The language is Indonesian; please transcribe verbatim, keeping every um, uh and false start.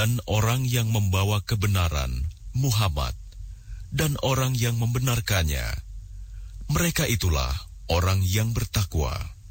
dan orang yang membawa kebenaran, Muhammad, dan orang yang membenarkannya. Mereka itulah orang yang bertakwa.